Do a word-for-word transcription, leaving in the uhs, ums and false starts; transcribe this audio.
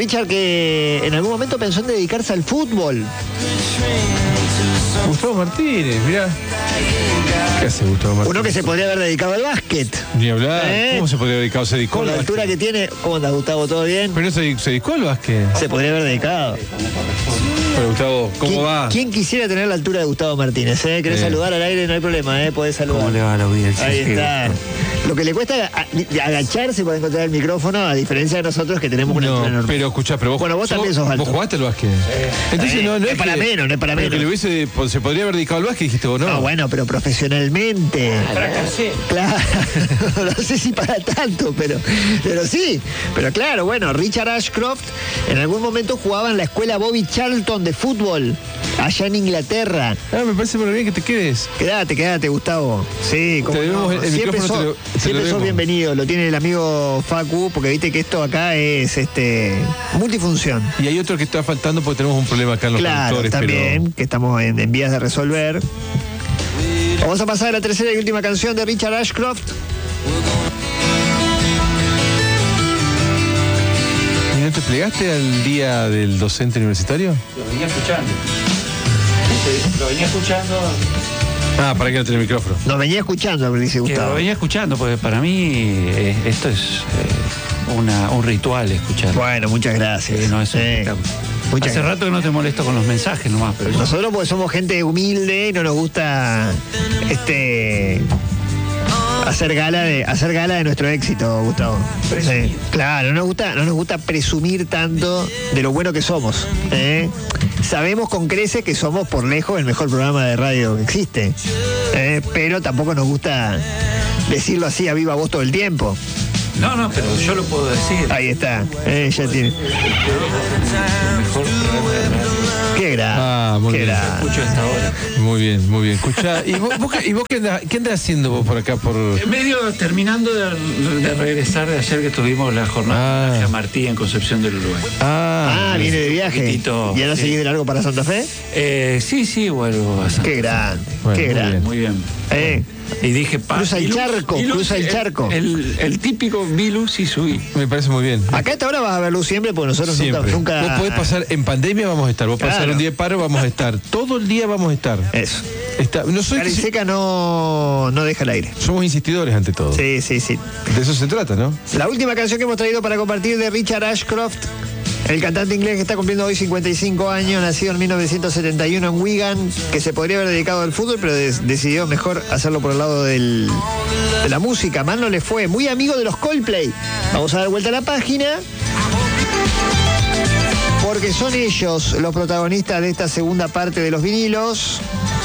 Richard, que en algún momento pensó en dedicarse al fútbol. Gustavo Martínez, mirá. ¿Qué hace Gustavo Martínez? Uno que se podría haber dedicado al básquet. Ni hablar. ¿Eh? ¿Cómo se podría haber dedicado? ¿Se dedicó Con la al altura básquet? que tiene. ¿Cómo anda, Gustavo? ¿Todo bien? Pero no se, se dedicó al básquet. Se podría haber dedicado. Pero Gustavo, ¿cómo ¿Quién, va? ¿Quién quisiera tener la altura de Gustavo Martínez? ¿eh? ¿Querés Eh. saludar al aire? No hay problema, ¿eh? Podés saludar. ¿Cómo le va a la audiencia? Ahí está. Lo que le cuesta a- agacharse para encontrar el micrófono, a diferencia de nosotros que tenemos una No, altura enorme. pero escuchá, pero vos, Bueno, vos también sos alto. ¿Vos jugaste al básquet? Entonces Eh, no, no no es es para que- menos, no es para pero menos. que le hubiese, se podría haber dedicado al básquet, dijiste vos, ¿no? No, bueno, pero profesionalmente. Claro, no sé si para tanto, pero, pero sí. Pero claro, bueno, Richard Ashcroft en algún momento jugaba en la escuela Bobby Charlton de fútbol, allá en Inglaterra. Ah, me parece muy bien que te quedes. Quédate, quédate, Gustavo. Sí, como Te debemos el- el siempre micrófono, sos, te lo- te lo siempre sos debemos. bienvenido. Lo tiene el amigo Facu, porque viste que esto acá es este multifunción. Y hay otro que está faltando porque tenemos un problema acá en los Claro, productores, también, pero... que estamos en, en vías de resolver. Vamos a pasar a la tercera y última canción de Richard Ashcroft. ¿Y no te plegaste al día del docente universitario? Lo venía escuchando. Lo venía escuchando. Ah, para que no tenga el micrófono. Nos venía escuchando, dice Que Gustavo. lo venía escuchando, porque para mí eh, esto es eh, una, un ritual escuchar. Bueno, muchas gracias. Sí, no, es un Sí. espectáculo. Muchas Hace gracias. rato que no te molesto con los mensajes nomás, pero yo- Nosotros porque somos gente humilde y no nos gusta este hacer gala de hacer gala de nuestro éxito, Gustavo. Sí. Claro, no nos gusta, no nos gusta presumir tanto de lo bueno que somos. ¿eh? Sabemos con creces que somos por lejos el mejor programa de radio que existe. ¿eh? Pero tampoco nos gusta decirlo así a viva voz todo el tiempo. No, no, pero yo lo puedo decir. Ahí está. ¿eh? Ya tiene. Mejor programa de radio. Qué grande. Ah, muy qué bien. grande. Escucho hasta ahora. Muy bien, muy bien. Escuchá, ¿y vos, vos qué, y vos qué, andás, qué andás haciendo vos por acá? Por... Medio terminando de, de regresar de ayer que tuvimos la jornada Ah. de Martí en Concepción del Uruguay. Ah, Ah, viene de viaje. poquitito, ¿Y ahora sí. seguís de largo para Santa Fe? Eh, sí, sí, vuelvo a San- Qué grande, Bueno, qué muy grande. bien. Muy bien. Eh, Y dije, pa, Cruza el Vilus, charco, Vilus, cruza el charco. El, el típico Vilus y Sui. me parece muy bien. acá a esta hora vas a ver luz siempre porque nosotros nunca, Siempre. nunca. Vos podés pasar, en pandemia vamos a estar, vos pasar Claro. un día de paro, vamos a estar. Todo el día vamos a estar. Eso. Está, no soy Cara y seca no, no deja el aire. Somos insistidores ante todo. Sí, sí, sí. De eso se trata, ¿no? La última canción que hemos traído para compartir de Richard Ashcroft, el cantante inglés que está cumpliendo hoy cincuenta y cinco años, nacido en mil novecientos setenta y uno en Wigan, que se podría haber dedicado al fútbol, pero des- decidió mejor hacerlo por el lado del, de la música. Mal no le fue. Muy amigo de los Coldplay. Vamos a dar vuelta a la página. Porque son ellos los protagonistas de esta segunda parte de los vinilos.